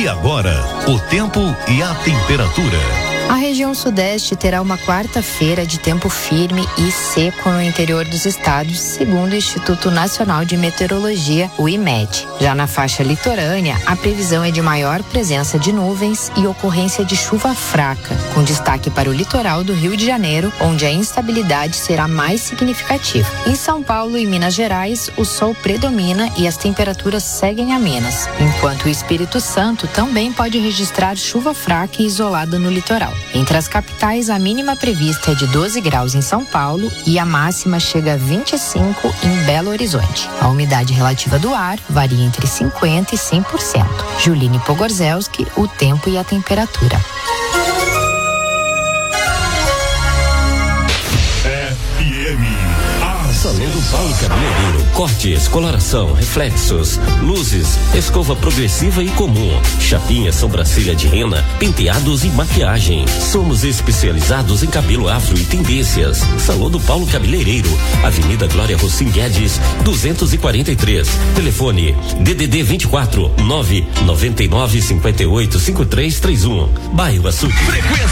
agora, o tempo e a temperatura. A região sudeste terá uma quarta-feira de tempo firme e seco no interior dos estados, segundo o Instituto Nacional de Meteorologia, o IMET. Já na faixa litorânea, a previsão é de maior presença de nuvens e ocorrência de chuva fraca, com destaque para o litoral do Rio de Janeiro, onde a instabilidade será mais significativa. Em São Paulo e Minas Gerais, o sol predomina e as temperaturas seguem amenas, enquanto o Espírito Santo também pode registrar chuva fraca e isolada no litoral. Entre as capitais, a mínima prevista é de 12 graus em São Paulo e a máxima chega a 25 em Belo Horizonte. A umidade relativa do ar varia entre 50% e 100%. Juline Pogorzelski, o tempo e a temperatura. Salão do Paulo Cabeleireiro, cortes, coloração, reflexos, luzes, escova progressiva e comum, chapinha, sobrancelha de rena, penteados e maquiagem. Somos especializados em cabelo afro e tendências. Salão do Paulo Cabeleireiro, Avenida Glória Rossim Guedes, 243. Telefone DDD 24 999 58 5331. Bairro Açude.